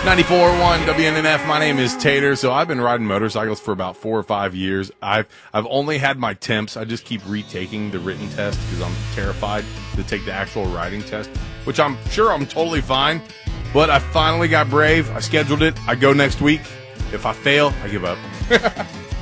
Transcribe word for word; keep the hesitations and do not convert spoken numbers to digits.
ninety-four point one W N N F. My name is Tater. So I've been riding motorcycles for about four or five years. I've I've only had my temps. I just keep retaking the written test because I'm terrified to take the actual riding test, which I'm sure I'm totally fine. But I finally got brave. I scheduled it. I go next week. If I fail, I give up.